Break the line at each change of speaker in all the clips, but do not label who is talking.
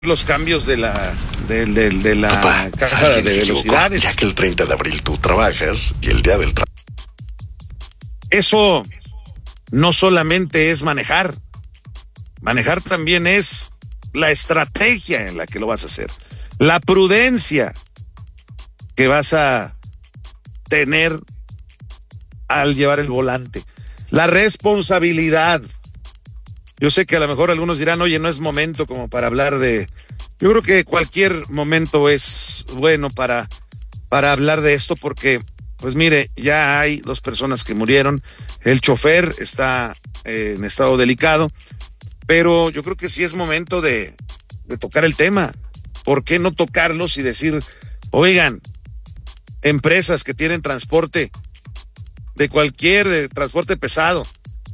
los cambios de la
Papá,
caja de
alguien se equivocó,
velocidades.
ya que el 30 de abril tú trabajas y el día del trabajo.
Eso no solamente es manejar. Manejar también es la estrategia en la que lo vas a hacer. La prudencia que vas a tener al llevar el volante. La responsabilidad. Yo sé que a lo mejor algunos dirán, oye, no es momento como para hablar de... Yo creo que cualquier momento es bueno para hablar de esto porque, pues mire, ya hay 2 personas que murieron. El chofer está en estado delicado, pero yo creo que sí es momento de tocar el tema. ¿Por qué no tocarlos y decir, oigan, empresas que tienen transporte de transporte pesado,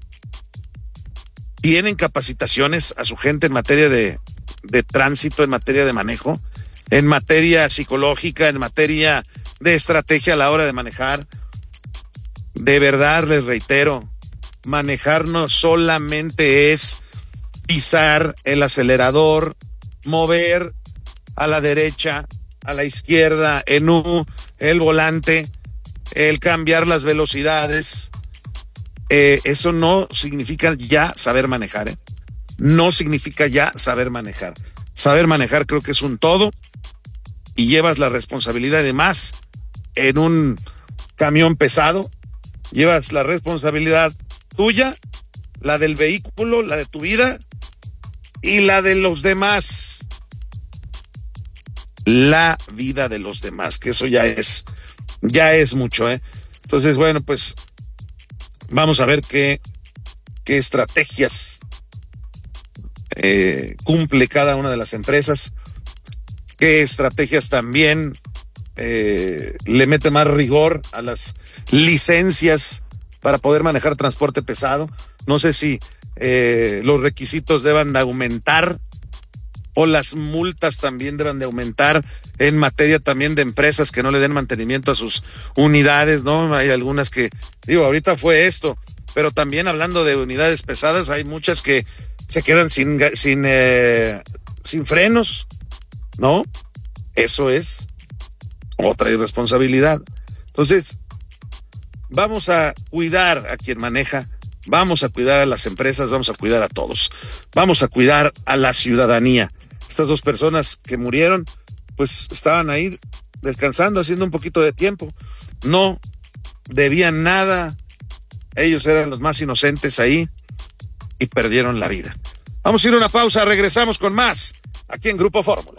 tienen capacitaciones a su gente en materia de tránsito, en materia de manejo, en materia psicológica, en materia de estrategia a la hora de manejar? De verdad, les reitero, manejar no solamente es pisar el acelerador, mover a la derecha, a la izquierda, en U, el volante, el cambiar las velocidades. Eso no significa ya saber manejar, ¿eh? No significa ya saber manejar. Saber manejar creo que es un todo y llevas la responsabilidad de más en un camión pesado. Llevas la responsabilidad tuya, la del vehículo, la de tu vida y la de los demás. La vida de los demás, que eso ya es mucho, ¿eh? Entonces, bueno, pues vamos a ver qué estrategias cumple cada una de las empresas, qué estrategias también le mete más rigor a las licencias para poder manejar transporte pesado. No sé si los requisitos deban de aumentar o las multas también deben de aumentar en materia también de empresas que no le den mantenimiento a sus unidades, ¿no? Hay algunas que, ahorita fue esto, pero también hablando de unidades pesadas, hay muchas que se quedan sin frenos, ¿no? Eso es otra irresponsabilidad. Entonces, vamos a cuidar a quien maneja, vamos a cuidar a las empresas, vamos a cuidar a todos, vamos a cuidar a la ciudadanía. Estas 2 personas que murieron, pues estaban ahí descansando, haciendo un poquito de tiempo. No debían nada. Ellos eran los más inocentes ahí y perdieron la vida. Vamos a ir a una pausa, regresamos con más aquí en Grupo Fórmula.